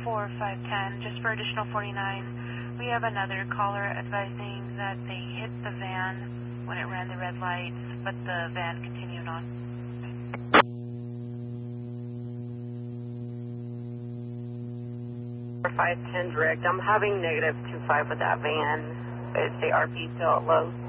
4510, just for additional 49. We have another caller advising that they hit the van when it ran the red lights, but the van continued on. 510 direct. I'm having -25 with that van. Is the RP still at low?